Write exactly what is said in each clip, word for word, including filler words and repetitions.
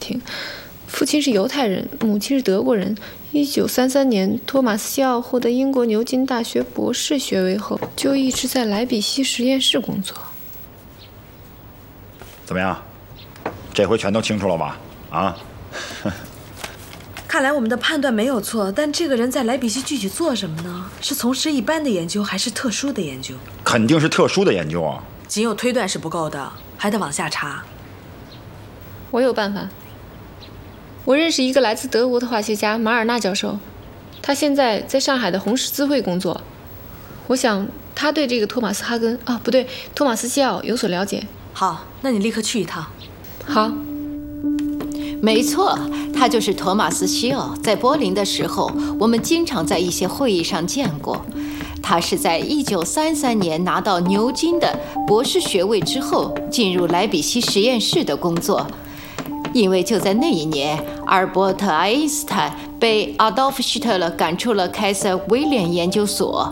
听。父亲是犹太人，母亲是德国人。一九三三年，托马斯·西奥获得英国牛津大学博士学位后，就一直在莱比锡实验室工作。 怎么样？这回全都清楚了吧？啊？ 看来我们的判断没有错，但这个人在莱比锡具体做什么呢？是从事一般的研究，还是特殊的研究？ 肯定是特殊的研究啊！ 仅有推断是不够的，还得往下查。 我有办法。我认识一个来自德国的化学家马尔纳教授，他现在在上海的红十字会工作。我想他对这个托马斯·哈根啊，不对，托马斯·西奥有所了解。 好，那你立刻去一趟。 好。 没错，他就是托马斯·西奥。在柏林的时候，我们经常在一些会议上见过。他是在一九三三年拿到牛津的博士学位之后，进入莱比锡实验室的工作。因为就在那一年，阿尔伯特·爱因斯坦被阿道夫·希特勒赶出了凯瑟威廉研究所。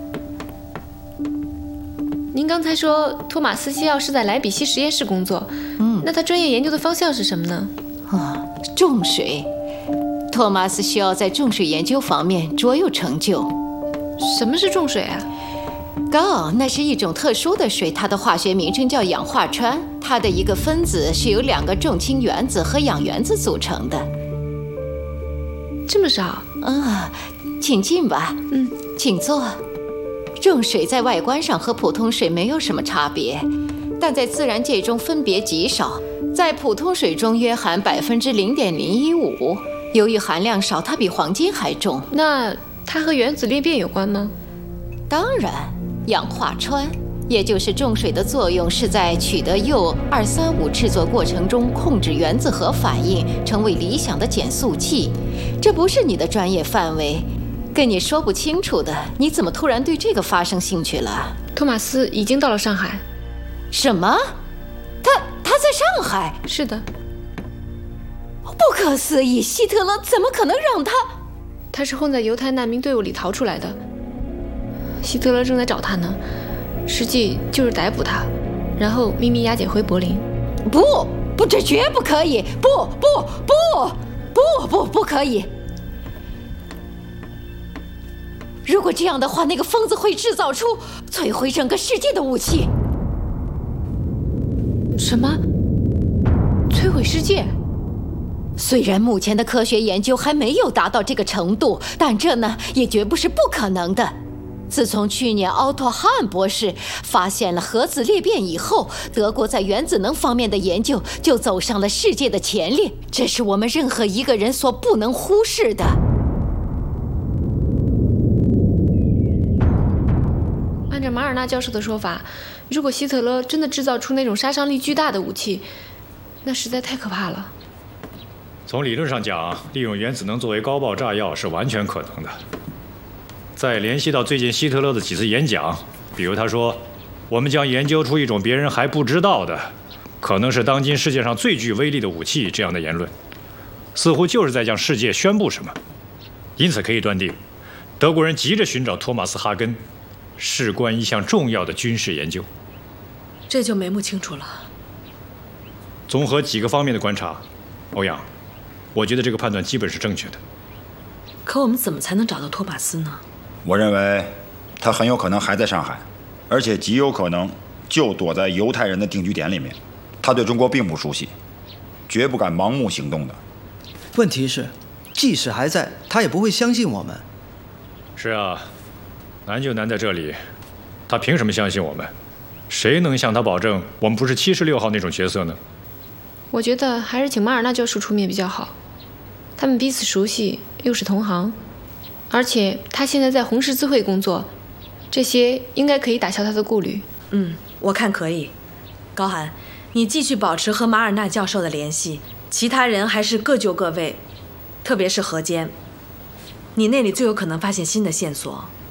您刚才说托马斯·西奥是在莱比锡实验室工作，嗯，那他专业研究的方向是什么呢？ 啊，重水。托马斯·西奥在重水研究方面卓有成就。 什么是重水啊？ 锆，那是一种特殊的水，它的化学名称叫氧化氚。它的一个分子是由两个重氢原子和氧原子组成的。 这么少？ 啊，请进吧。 嗯， 请坐。重水在外观上和普通水没有什么差别，但在自然界中分别极少。在普通水中约含百分之零点零一五，由于含量少，它比黄金还重。 那它和原子裂变有关吗？ 当然，氧化氚，也就是重水的作用是在取得铀二三五制作过程中控制原子核反应，成为理想的减速器。这不是你的专业范围，跟你说不清楚的。你怎么突然对这个发生兴趣了？ 托马斯已经到了上海。 什么？他他在上海？ 是的。 不可思议！希特勒怎么可能让他？ 他是混在犹太难民队伍里逃出来的。希特勒正在找他呢，实际就是逮捕他，然后秘密押解回柏林。 不不，这绝不可以！不不不不不不可以！如果这样的话，那个疯子会制造出摧毁整个世界的武器。 什么？摧毁世界？ 虽然目前的科学研究还没有达到这个程度，但这呢也绝不是不可能的。自从去年奥托·哈恩博士发现了核子裂变以后，德国在原子能方面的研究就走上了世界的前列，这是我们任何一个人所不能忽视的。 按照马尔纳教授的说法，如果希特勒真的制造出那种杀伤力巨大的武器，那实在太可怕了。 从理论上讲，利用原子能作为高爆炸药是完全可能的。再联系到最近希特勒的几次演讲，比如他说我们将研究出一种别人还不知道的，可能是当今世界上最具威力的武器，这样的言论似乎就是在向世界宣布什么。因此可以断定，德国人急着寻找托马斯·哈根，事关一项重要的军事研究。 这就眉目清楚了。 综合几个方面的观察，欧阳，我觉得这个判断基本是正确的。 可我们怎么才能找到托马斯呢？ 我认为他很有可能还在上海，而且极有可能就躲在犹太人的定居点里面。他对中国并不熟悉，绝不敢盲目行动的。 问题是，即使还在，他也不会相信我们。 是啊，难就难在这里，他凭什么相信我们？谁能向他保证我们不是七十六号那种角色呢？ 我觉得还是请马尔纳教授出面比较好，他们彼此熟悉，又是同行，而且他现在在红十字会工作，这些应该可以打消他的顾虑。 嗯，我看可以。高寒，你继续保持和马尔纳教授的联系，其他人还是各就各位，特别是何坚，你那里最有可能发现新的线索。